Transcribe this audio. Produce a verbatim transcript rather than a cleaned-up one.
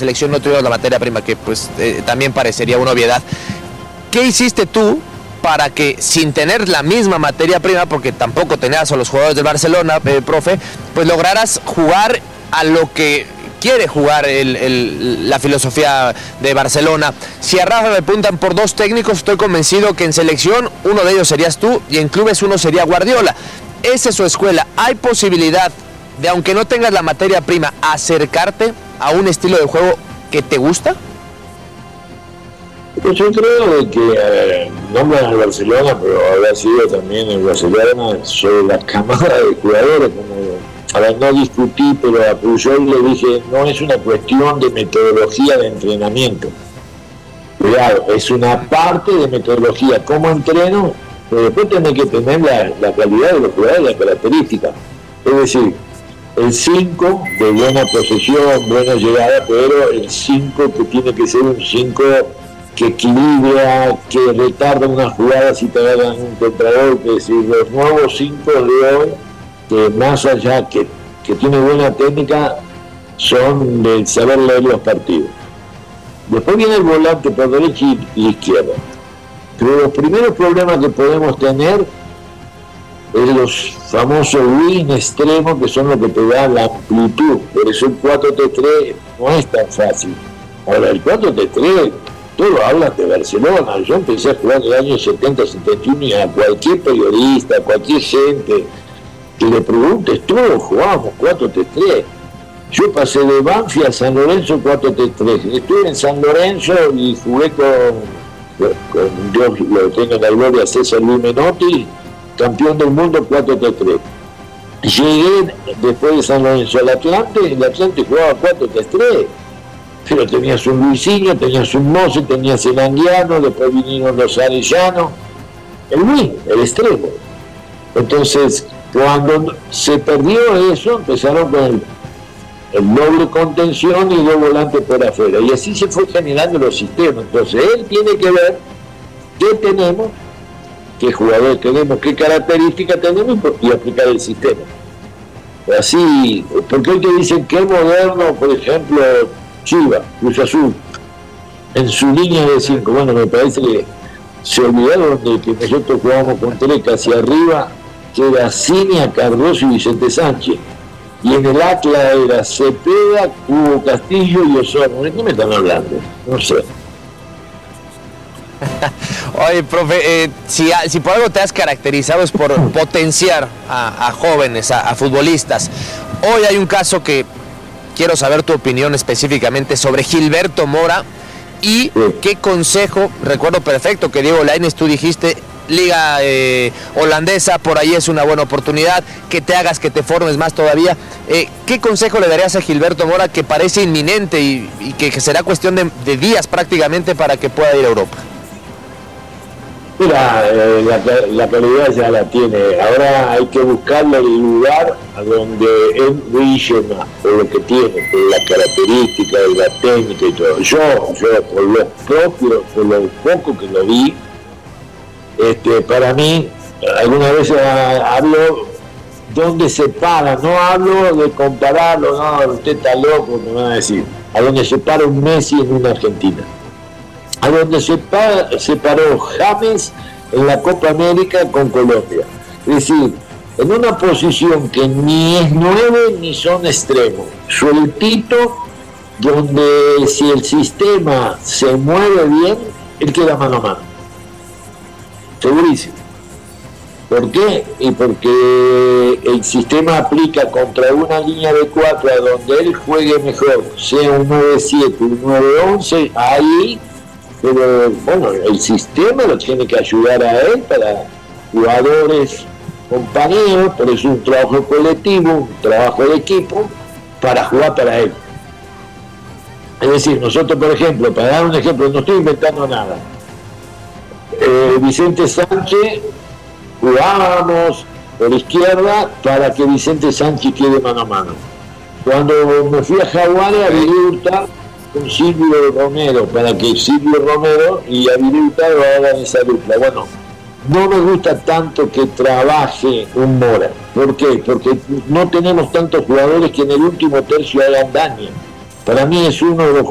selección no tuvimos la materia prima, que pues eh, también parecería una obviedad. ¿Qué hiciste tú para que, sin tener la misma materia prima, porque tampoco tenías a los jugadores del Barcelona, eh, profe, pues lograras jugar a lo que quiere jugar el, el, la filosofía de Barcelona? Si a Rafa me apuntan por dos técnicos, estoy convencido que en selección uno de ellos serías tú y en clubes uno sería Guardiola. Esa es su escuela. ¿Hay posibilidad de, aunque no tengas la materia prima, acercarte a un estilo de juego que te gusta? Pues yo creo de que eh, nombran al Barcelona, pero habrá sido también el Barcelona sobre la camada de jugadores, como para no discutir, pero a Puyol le dije, no es una cuestión de metodología de entrenamiento. Cuidado, es una parte de metodología, cómo entreno, pero después tenés que tener la, la calidad de los jugadores, la característica. Es decir, el cinco de buena posesión, buena llegada, pero el cinco que tiene que ser un cinco que equilibra, que retarda una jugada si te agarran un contragolpe. Es decir, los nuevos cinco de hoy, que más allá que, que tiene buena técnica, son de saber leer los partidos. Después viene el volante por derecha y, y izquierda. Pero los primeros problemas que podemos tener es los famosos wing extremos, que son los que te dan la amplitud. Por eso el cuatro tres tres no es tan fácil. Ahora, el cuatro tres tres, todos hablan de Barcelona. Yo empecé a jugar en el año setenta, setenta y uno y a cualquier periodista, a cualquier gente que le preguntes, todos jugábamos cuatro tres tres. Yo pasé de Banfield a San Lorenzo cuatro tres tres. Estuve en San Lorenzo y jugué con, con Dios lo tenga en la gloria, César Luis Menotti, campeón del mundo cuatro tres tres. Llegué después de San Lorenzo al Atlante, el Atlante jugaba cuatro tres tres. Pero tenías un Luisinho, tenías un Mose, tenías el Anguiano, después vinieron los Arellano, el wing, el extremo. Entonces, cuando se perdió eso, empezaron con el, el doble contención y dos volantes por afuera. Y así se fue generando los sistemas. Entonces, él tiene que ver qué tenemos, qué jugadores tenemos, qué características tenemos y aplicar el sistema. Así, porque hoy te dicen que es moderno, por ejemplo, Chivas, Cruz Azul, en su línea de cinco. Bueno, me parece que se olvidaron de que nosotros jugábamos con tres hacia arriba, que era Cinia, Cardoso y Vicente Sánchez. Y en el Atlas era Cepeda, Hugo Castillo y Osorno. ¿De qué me están hablando? No sé. Oye, profe, eh, si, si por algo te has caracterizado es por potenciar a, a jóvenes, a, a futbolistas. Hoy hay un caso que quiero saber tu opinión específicamente sobre Gilberto Mora y sí. Qué consejo, recuerdo perfecto que Diego Lainez, tú dijiste, liga eh, holandesa, por ahí es una buena oportunidad, que te hagas, que te formes más todavía. Eh, ¿Qué consejo le darías a Gilberto Mora, que parece inminente y, y que, que será cuestión de, de días prácticamente para que pueda ir a Europa? Mira, eh, la, la calidad ya la tiene. Ahora hay que buscarle el lugar a donde él brille más, por lo que tiene, por la característica, la técnica y todo. Yo, yo por lo propio, por lo poco que lo vi, este, para mí, algunas veces hablo donde se para, no hablo de compararlo, no, usted está loco, me van a decir, a donde se para un Messi en una Argentina, a donde se, para, se paró James en la Copa América con Colombia. Es decir, en una posición que ni es nueve ni son extremos, sueltito, donde si el sistema se mueve bien, él queda mano a mano. Segurísimo. ¿Por qué? Y porque el sistema aplica contra una línea de cuatro a donde él juegue mejor, sea un nueve siete, un nueve once, ahí, pero bueno, el sistema lo tiene que ayudar a él para jugadores compañeros, por eso es un trabajo colectivo, un trabajo de equipo, para jugar para él. Es decir, nosotros, por ejemplo, para dar un ejemplo, no estoy inventando nada, eh, Vicente Sánchez, jugábamos por izquierda para que Vicente Sánchez quede mano a mano. Cuando me fui a Jaguares, a Hurtado con Silvio Romero, para que Silvio Romero y Hurtado hagan esa dupla. Bueno, no me gusta tanto que trabaje un Mora. ¿Por qué? Porque no tenemos tantos jugadores que en el último tercio hagan daño. Para mí es uno de los